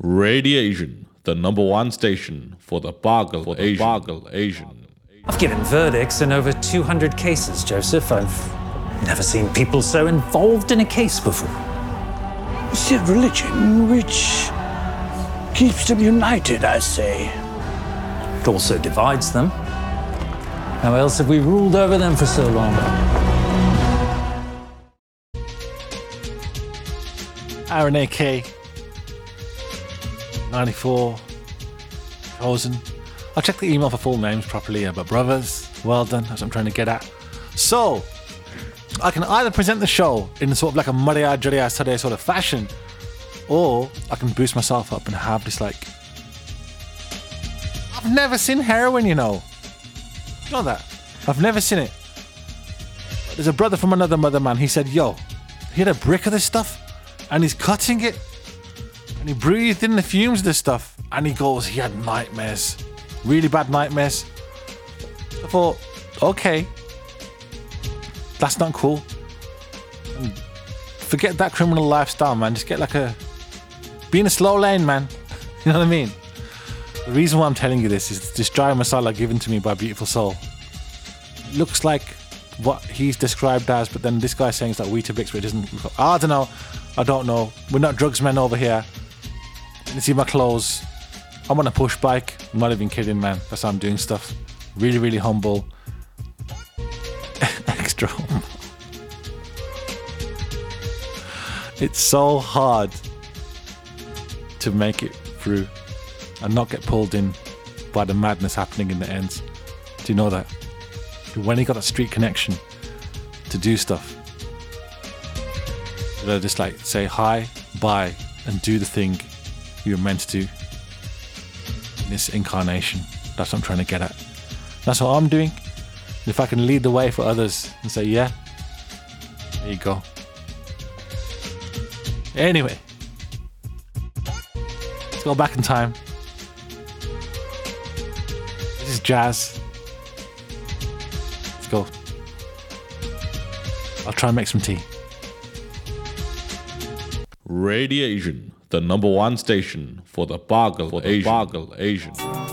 Radiation, the number one station for the Bargle Asian. I've given verdicts in over 200 cases, Joseph. I've never seen people so involved in a case before. It's a religion which keeps them united, I say. It also divides them. How else have we ruled over them for so long? Aaron AK 94 Chosen. I'll check the email for full names properly, but brothers, well done. That's what I'm trying to get at. So, I can either present the show in sort of like a Maria Juria Saturday sort of fashion, or I can boost myself up and have this like... I've never seen heroin, you know. You know that? I've never seen it. There's a brother from another mother, man. He said, yo, he had a brick of this stuff and he's cutting it and he breathed in the fumes of this stuff and he goes, he had nightmares. Really bad nightmares. I thought, okay, that's not cool. And forget that criminal lifestyle, man. Just get like be in a slow lane, man. You know what I mean? The reason why I'm telling you this is this dry masala given to me by Beautiful Soul. It looks like what he's described as, but then this guy's saying it's like Weetabix, but it doesn't. I don't know. I don't know. We're not drugsmen over here. You see my clothes. I'm on a push bike. I'm not even kidding, man. That's how I'm doing stuff. Really, really humble. Extra humble. It's so hard to make it through and not get pulled in by the madness happening in the ends. Do you know that? When you got that street connection to do stuff, you know, just like say hi, bye, and do the thing you're meant to do in this incarnation. That's what I'm trying to get at. That's what I'm doing. And if I can lead the way for others and say, yeah, there you go. Anyway, let's go back in time. This is jazz. Let's go. I'll try and make some tea. Radiation, the number one station for the Bargle Asian.